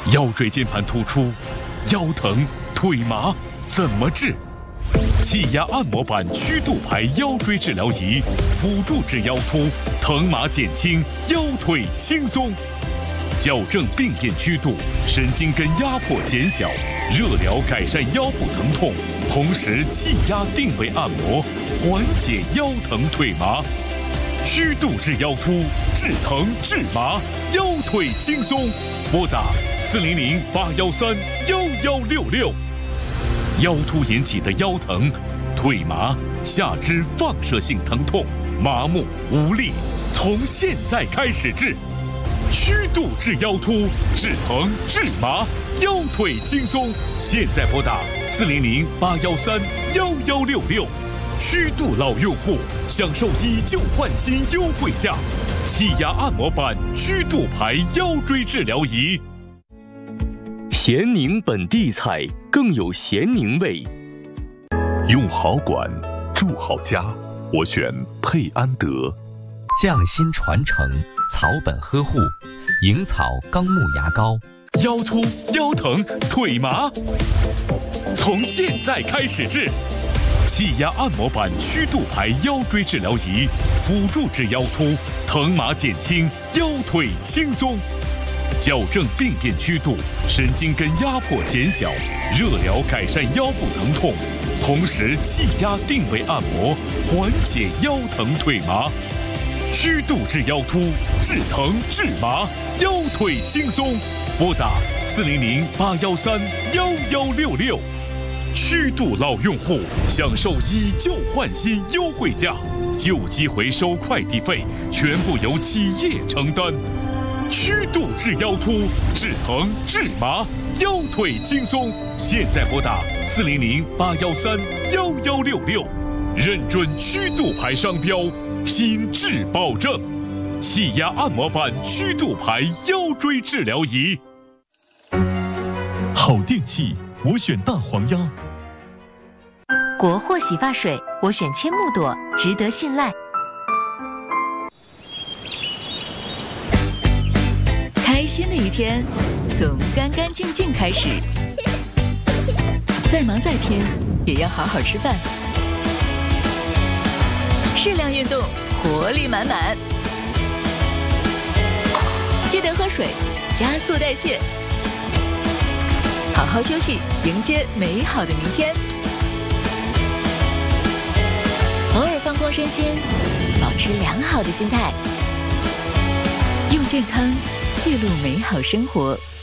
腰椎间盘突出、腰疼、腿麻怎么治？气压按摩板曲度排腰椎治疗仪，辅助治腰突，疼麻减轻，腰腿轻松。矫正病变曲度，神经根压迫减小，热疗改善腰部疼痛，同时气压定位按摩，缓解腰疼腿麻。曲度治腰突，治疼治麻，腰腿轻松。拨打400-813-1166。腰突引起的腰疼、腿麻、下肢放射性疼痛、麻木无力，从现在开始治。曲度治腰突，治疼治麻，腰腿轻松。现在拨打400-813-1166。曲度老用户享受以旧换新优惠价，气压按摩板曲度排腰椎治疗仪。 咸宁本地菜更有咸宁味。 用好管，住好家，我选佩安德。 匠心传承，草本呵护，银草钢木牙膏。 腰突、腰疼、腿麻，从现在开始治。气压按摩板曲度排腰椎治疗仪，辅助治腰突，疼麻减轻，腰腿轻松。矫正病变曲度，神经根压迫减小，热疗改善腰部疼痛，同时气压定位按摩，缓解腰疼腿麻。曲度治腰突，治疼治麻，腰腿轻松。拨打400-813-1166。曲度老用户享受以旧换新优惠价，旧机回收快递费全部由企业承担。曲度治腰突，治疼治麻，腰腿轻松。现在拨打400-813-1166，认准曲度牌商标，品质保证。气压按摩板曲度牌腰椎治疗仪。 好电器，我选大黄鸭。 国货洗发水，我选千木朵，值得信赖。 开心的一天，从干干净净开始。再忙再拼，也要好好吃饭。适量运动，活力满满。记得喝水，加速代谢。好好休息，迎接美好的明天。偶尔放空身心，保持良好的心态，用健康记录美好生活。